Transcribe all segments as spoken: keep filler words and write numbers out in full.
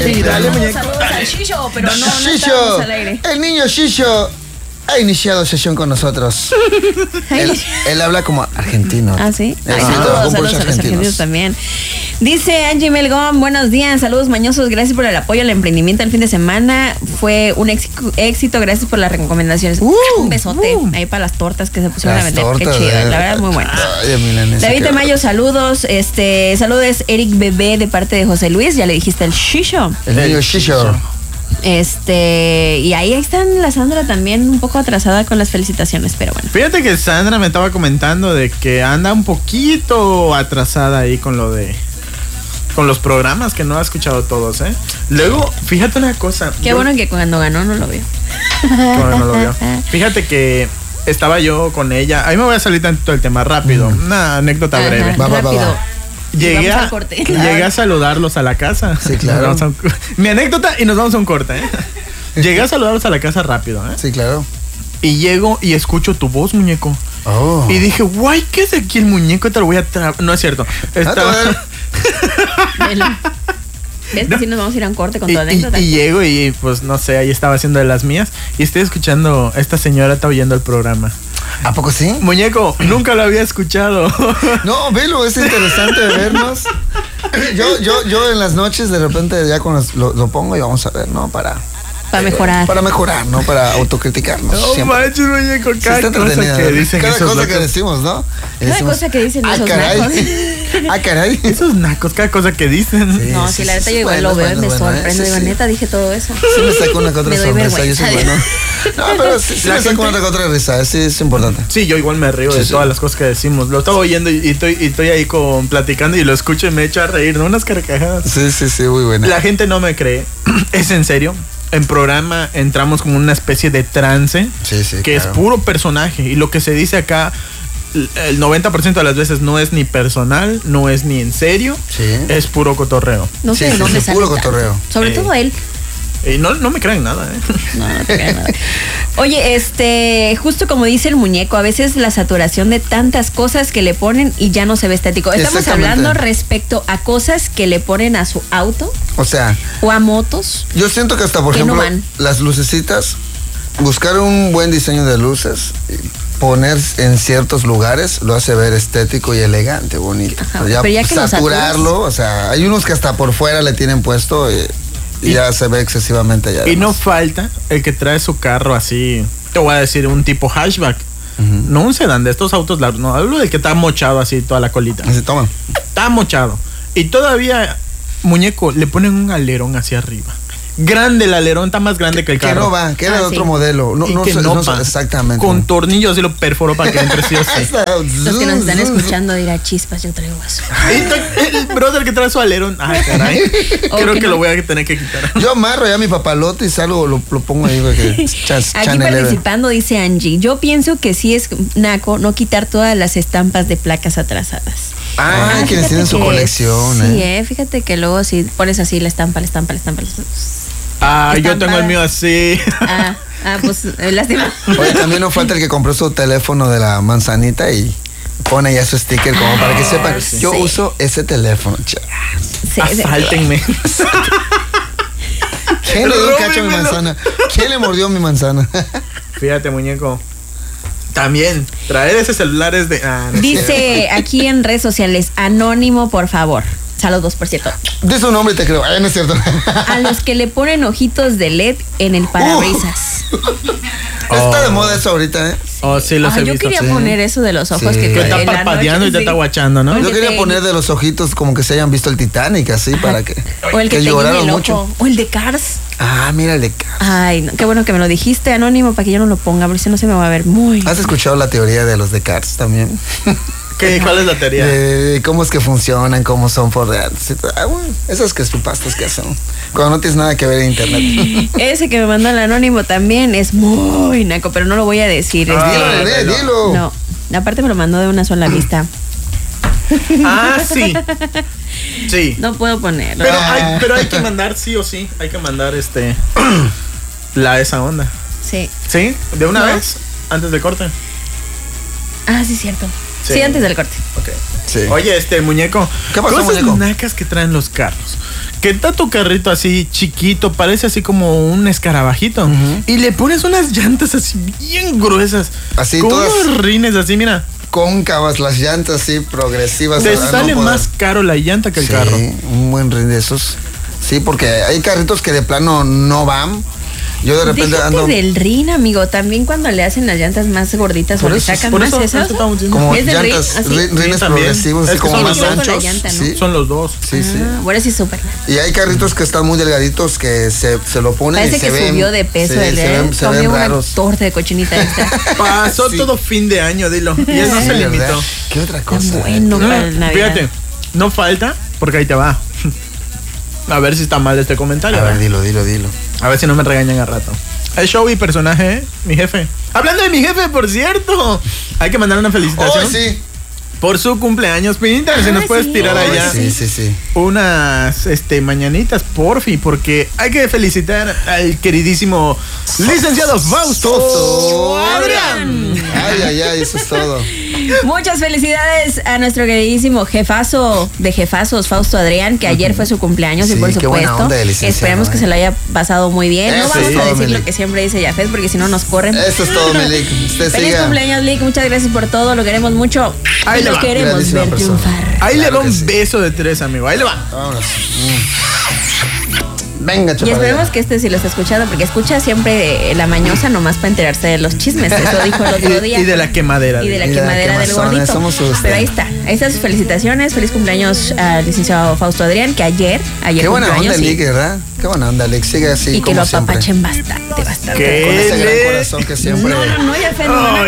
Sí, dale, no, muñeco. saludos al Shisho, pero no, no Shisho, estamos al aire. el niño Shisho ha iniciado sesión con nosotros. él, él habla como argentino. ¿Ah, sí? Él Ay, sí saludos, trabajó con saludos puros a los argentinos argentinos. también. Dice Angie Melgón, buenos días, saludos mañosos, gracias por el apoyo al emprendimiento el fin de semana. Fue un éxito, éxito gracias por las recomendaciones. Uh, un besote uh. ahí para las tortas que se pusieron Las a vender. tortas, Qué chido, eh. la verdad, muy buenas. Ay, milanesa, David qué Tamayo, saludos. Este, saludos Eric Bebé de parte de José Luis, ya le dijiste el Shisho. El niño Shisho. Este, y ahí están la Sandra también un poco atrasada con las felicitaciones, pero bueno. Fíjate que Sandra me estaba comentando de que anda un poquito atrasada ahí con lo de... con los programas, que no ha escuchado todos, ¿eh? Luego, fíjate una cosa. Qué yo, bueno que cuando ganó no lo vio. Bueno, no lo vio. Fíjate que estaba yo con ella. Ahí me voy a salir tantito del tema rápido. Mm. Una anécdota Ajá, breve. Va, va, va, rápido. va. Llegué vamos a, al corte. llegué a saludarlos a la casa. Sí, claro. Nos vamos a un- mi anécdota y nos vamos a un corte, ¿eh? Llegué a saludarlos a la casa rápido, ¿eh? Sí, claro. Y llego y escucho tu voz, muñeco. Oh. Y dije, guay, ¿qué es aquí el muñeco? Te lo voy a tra... No es cierto. Estaba... Velo. ¿Ves que si nos vamos a ir a un corte con Y, tu y- anécdota? y llego y pues no sé, ahí estaba haciendo de las mías y estoy escuchando, esta señora está oyendo el programa. ¿A poco sí? Muñeco, nunca lo había escuchado. No, velo, es interesante vernos. Yo, yo, yo en las noches de repente ya con los- lo, lo pongo y vamos a ver, ¿no? Para, Para mejorar. para mejorar, ¿no? Para autocriticarnos. No siempre. manches, muñeco, Sí, cada está cosa entretenida, que ¿no? dicen Cada esos cosa que locos. decimos, ¿no? Y Cada cosa que dicen ah, esos caray. nacos. Ah, caray. Esos nacos, cada cosa que dicen. Sí. No, si la neta yo igual bueno, lo veo y bueno, me bueno, sorprendo. ¿eh? Sí, Digo, sí. neta, dije todo eso. Sí me saco una que otra Me doy sonrisa, yo vergüenza. soy bueno. No, pero sí, sí La me saco gente- una que otra risa, sí es importante. Sí, yo igual me río Sí, de sí. todas las cosas que decimos. Lo estaba oyendo y, y estoy, y estoy ahí con, platicando y lo escucho y me echo a reír, ¿no? Unas carcajadas. Sí, sí, sí, muy buena. La gente no me cree. Es en serio. En programa entramos como una especie de trance Sí, sí, que claro. es puro personaje. Y lo que se dice acá, el noventa por ciento de las veces no es ni personal, no es ni en serio, Sí. es puro cotorreo. No sé Sí, de sí, dónde sí, sale puro tanto. cotorreo. Sobre Eh. todo él. Y no, no me creen nada, ¿eh? No, no te creas nada. Oye, este, justo como dice el muñeco, a veces la saturación de tantas cosas que le ponen y ya no se ve estético. Estamos Exactamente. hablando respecto a cosas que le ponen a su auto O sea, o a motos. yo siento que hasta, por Que no ejemplo, van. las lucecitas, buscar un buen diseño de luces, y poner en ciertos lugares, lo hace ver estético y elegante, bonito. Ajá, Pero ya, pero ya que lo saturarlo, o sea, hay unos que hasta por fuera le tienen puesto y, y Y- ya se ve excesivamente ya. Y no además. falta el que trae su carro así, te voy a decir, un tipo hatchback. No un sedán de estos autos largos, no, hablo del que está mochado así toda la colita. Así, toma. Está mochado. Y todavía, muñeco, le ponen un alerón hacia arriba. Grande el alerón, está más grande que el Que carro. no va, que era Ah, de otro sí. modelo. No, Y no, que sé- no no sé va. exactamente. Con tornillos así lo perforó para que entre sí o sí. Los que nos están escuchando dirán, chispas, yo traigo eso. Y to- el brother que trae su alerón, ay caray, creo Ok. que lo voy a tener que quitar. Yo amarro ya mi papalote y salgo, lo, lo pongo ahí. Porque chas, Aquí Channel Eleven. participando dice Angie, yo pienso que sí es naco no quitar todas las estampas de placas atrasadas. Ah, quienes fíjate tienen su que colección. Sí, eh. eh, fíjate que luego si pones así la estampa, la estampa, la estampa, la estampa. Ah, yo Estampada. tengo el mío así. Ah, ah, pues eh, lástima. Oye, también no falta el que compró su teléfono de la manzanita y pone ya su sticker como para que sepan. Yo sí. uso ese teléfono. Cha. Sí, sí. Asáltenme. ¿Quién le dio un cacho a mi Róbenmelo. manzana? ¿Quién le mordió mi manzana? Fíjate, muñeco. También, traer ese celular es de. Ah, no es cierto. Dice aquí en redes sociales, anónimo, por favor. Saludos, por cierto. Di su nombre y te creo. Ay, no es cierto. A los que le ponen ojitos de L E D en el parabrisas. Está de moda eso ahorita, ¿eh? Oh, sí, los Ah, he yo visto. quería sí. poner eso de los ojos Sí. que, Que Que en está la parpadeando noche, y te sí. está guachando, ¿no? Yo que quería te- poner de los ojitos como que se hayan visto el Titanic, así, para que, O el que, te guiñe lloraron el mucho. ojo. O el de Cars. Ah, mírale. Ay, no, qué bueno que me lo dijiste, anónimo, para que yo no lo ponga, porque si no se me va a ver muy. ¿Has escuchado la teoría de los de Cars también? ¿Qué, ¿Cuál es la teoría? De cómo es que funcionan, cómo son por real. Sí, ah, bueno, esas que supastas que son. Cuando no tienes nada que ver en internet. Ese que me mandó el anónimo también es muy naco, pero no lo voy a decir. Ah, este, Dilo, bebé, no. dilo. no, aparte me lo mandó de una sola vista. Ah, sí. Sí. No puedo ponerlo. Pero hay, pero hay que mandar sí o sí. Hay que mandar este. La esa onda. Sí. ¿Sí? ¿De una No. vez? Antes del corte. Ah, sí, cierto. Sí, Sí. antes del corte. Ok. Sí. Oye, este muñeco. ¿Qué pasó, cosas muñeco? nacas que traen los carros. que está tu carrito así chiquito, parece así como un escarabajito, uh-huh. y le pones unas llantas así bien gruesas, así con todas unos rines así, mira. Cóncavas, las llantas así progresivas. Te sale no más caro la llanta que el sí, carro. Un buen rin de esos. Sí, porque hay carritos que de plano no van. Yo de repente Déjate ando... del rin, amigo. También cuando le hacen las llantas más gorditas por o eso, le sacan más eso, esas. Como llantas, rin, rines sí, progresivos, es como más anchos. Llanta, ¿no? Sí. Son los dos. Sí, ah, sí. Bueno, sí, súper. Y hay carritos que están muy delgaditos que se, se lo ponen Parece y que se ven... subió de peso. Sí, el se ven, se ven raros. Una torta de cochinita extra. Pasó sí. todo fin de año, dilo. Y eso sí, se limitó. ¿Qué otra cosa? Bueno, no, para el Navidad. Fíjate, no falta, porque ahí te va. A ver si está mal este comentario. A ver, dilo, dilo, dilo. A ver si no me regañan a rato. El show y personaje, ¿eh? Mi jefe. Hablando de mi jefe, por cierto. Hay que mandar una felicitación. Oh, sí. Por su cumpleaños, Pinita. Ah, si nos puedes sí. tirar oh, allá. Sí, sí, sí. Unas este, mañanitas, porfi, porque hay que felicitar al queridísimo licenciado Fausto Adrián. Ay, ay, ay, eso es todo. Muchas felicidades a nuestro queridísimo jefazo de jefazos, Fausto Adrián, que ayer fue su cumpleaños, sí, y por supuesto, esperemos eh. que se lo haya pasado muy bien. Eso no vamos sí, a decir lo que siempre dice Jafet, porque si no nos corren. Eso es todo, Melik. Usted Feliz siga. cumpleaños, Lick. Muchas gracias por todo. Lo queremos mucho. Ahí y lo queremos Grandísima ver persona. triunfar. Ahí claro le va un sí. beso de tres, amigo. Ahí le va. Vámonos. Mm. Venga, chaparrita. Y esperemos que este sí lo esté escuchando, porque escucha siempre la mañosa nomás para enterarse de los chismes. Eso dijo el otro día. Y, y de la quemadera. Y de la y quemadera de la del gordito. Somos Pero ahí está. Ahí están sus felicitaciones. Feliz cumpleaños al licenciado Fausto Adrián, que ayer, ayer Qué buena onda, y, Lick, ¿verdad? Qué buena onda, Lick. Sigue así. Y que como lo siempre. apapachen bastante, bastante. ¿Qué? Con ese gran corazón que siempre. No, no, no, ya se nos van a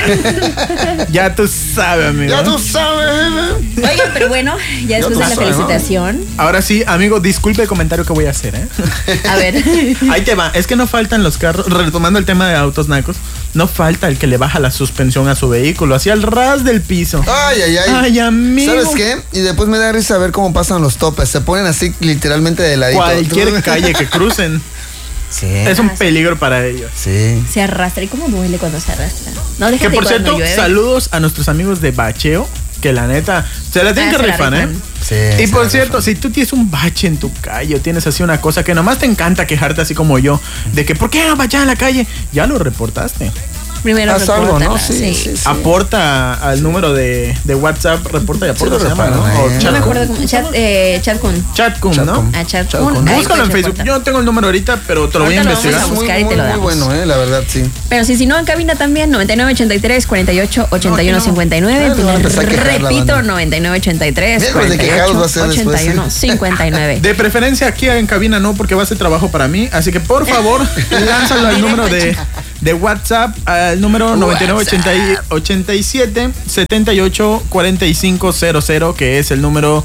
correr. Ya tú sabes, amigo. Ya tú sabes. Oigan, pero bueno, ya después de la sabes, felicitación. ¿no? Ahora sí, amigo, disculpe el comentario que voy a hacer, ¿eh? A ver. Ahí te va. Es que no faltan los carros. Retomando el tema de autos nacos, no falta el que le baja la suspensión a su vehículo, hacia el ras del piso. Ay, ay, ay. Ay, amigo. ¿Sabes qué? Y después me da risa ver cómo pasan los topes. Se ponen así literalmente de ladito. Cualquier calle que crucen. Sí. Es un peligro para ellos. Sí. Se arrastra. ¿Y cómo duele cuando se arrastra? No, déjate Que por cuando cierto, llueve. saludos a nuestros amigos de bacheo, que la neta se la tienen Ah, que se la rifar, ¿eh? rifan. Sí, Y se por la cierto, rifan. si tú tienes un bache en tu calle o tienes así una cosa que nomás te encanta quejarte así como yo, de que ¿por qué no bachar en la calle? Ya lo reportaste. Primero Haz algo, ¿no? repórtala, Sí, sí, sí. Aporta al número de, de WhatsApp, reporta y aporta, Sí, se lo llama, ¿no? reparan, O eh. No chat- me acuerdo cómo. Chat, eh, Chatcun. Chatcom, ¿no? Chatcom. A Chatcun. Chatcun. Ahí Búscalo en puedes Facebook. reportar. Yo no tengo el número ahorita, pero te lo voy a Ahorita lo vamos investigar. a Muy, buscar y muy, te lo muy damos. bueno, eh, la verdad, sí. Pero si, si no, en cabina también, noventa y nueve ochenta y tres, cuarenta y ocho, ochenta y uno, No, aquí no. cincuenta y nueve. Ah, no, va a empezar a quejar la Repito, banda. noventa y nueve ochenta y tres, Miércoles de cuarenta y quejados va ocho, a ser después, ochenta y uno, cincuenta y nueve. De preferencia aquí en cabina no, porque va a ser trabajo para mí. Así que por favor, lánzalo al número de, de WhatsApp, al número noventa y nueve ochenta y siete, setenta y ocho, cuarenta y cinco cero cero, que es el número,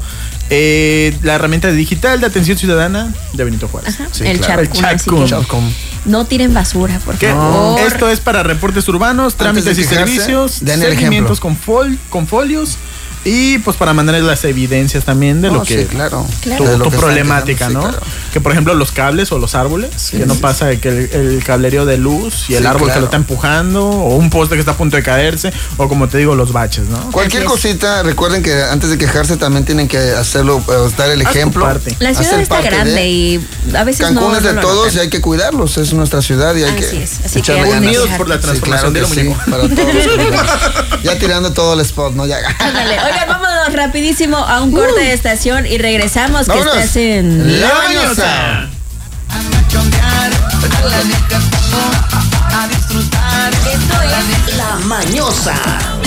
eh, la herramienta digital de atención ciudadana de Benito Juárez. Ajá, Sí, el claro. El Chatcun. así Chatcun. que Chatcom. no tiren basura, por ¿Qué? favor. Esto es para reportes urbanos, trámites de y quejarse, servicios, den el seguimientos ejemplo. con, fol- con folios y pues para mandarles las evidencias también de No, lo que sí, claro. Claro. tu, De lo tu que están problemática, quejando, ¿no? sí, claro. Que por ejemplo los cables o los árboles, que no sí, pasa de que el, el cablerío de luz y el Sí, árbol que claro. lo está empujando, o un poste que está a punto de caerse, o como te digo, los baches, ¿no? Cualquier Así es. cosita, recuerden que antes de quejarse también tienen que hacerlo, eh, dar el Haz tu ejemplo. parte. La ciudad hacer está parte grande de- y a veces Cancún no. es de no lo todos notan. y hay que cuidarlos, es nuestra ciudad y hay Así que es, así echarle que ganas. Unidos por la Sí, transformación claro de que lo sí, para todos. Ya tirando todo el spot, ¿no? Ya. Ándale. Oigan, vámonos rapidísimo a un corte de estación y regresamos, que Vámonos. estás en La Mañosa. Esto es La Mañosa.